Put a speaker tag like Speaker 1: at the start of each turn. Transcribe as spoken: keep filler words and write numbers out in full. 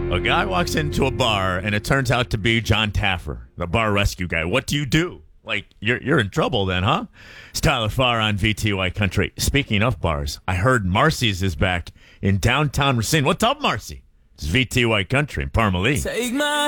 Speaker 1: A guy walks into a bar, and it turns out to be John Taffer, the bar rescue guy. What do you do? Like, you're you're in trouble then, huh? It's Tyler Farr on V T Y Country. Speaking of bars, I heard Marcy's is back in downtown Racine. What's up, Marcy? It's V T Y Country in Parmalee.
Speaker 2: Take my